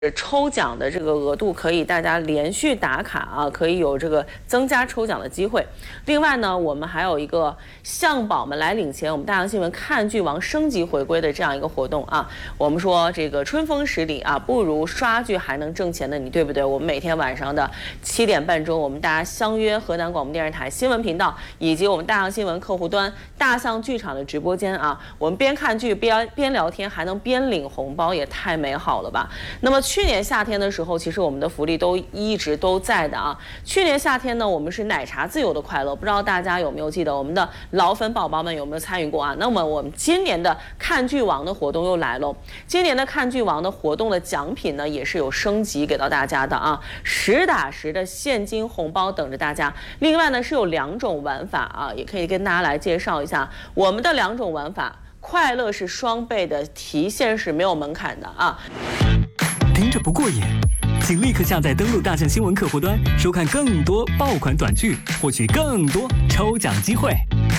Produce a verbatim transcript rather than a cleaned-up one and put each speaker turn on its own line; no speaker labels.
抽奖的这个额度可以大家连续打卡啊，可以有这个增加抽奖的机会。另外呢，我们还有一个向宝们来领钱，我们大洋新闻看剧王升级回归的这样一个活动啊。我们说这个春风十里啊，不如刷剧还能挣钱的你，对不对？我们每天晚上的七点半钟，我们大家相约河南广播电视台新闻频道以及我们大洋新闻客户端大象剧场的直播间啊，我们边看剧边边聊天，还能边领红包，也太美好了吧？那么去年夏天的时候，其实我们的福利都一直都在的啊。去年夏天呢，我们是奶茶自由的快乐，不知道大家有没有记得，我们的老粉宝宝们有没有参与过啊？那么我们今年的看剧王的活动又来了，今年的看剧王的活动的奖品呢，也是有升级给到大家的啊，实打实的现金红包等着大家。另外呢，是有两种玩法啊，也可以跟大家来介绍一下我们的两种玩法。快乐是双倍的，提现是没有门槛的啊。
听着不过瘾，请立刻下载登录大象新闻客户端，收看更多爆款短剧，获取更多抽奖机会。